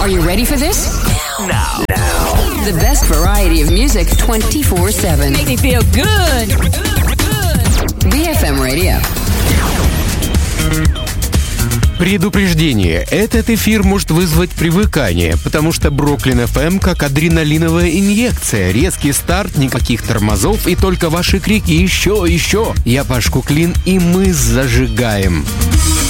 Are you ready for this? Now. The best variety of music 24/7. Make me feel good. BFM Radio. Предупреждение. Этот эфир может вызвать привыкание, потому что Бруклин FM как адреналиновая инъекция. Резкий старт, никаких тормозов и только ваши крики «Еще, еще!». Я Паш Куклин, и мы зажигаем.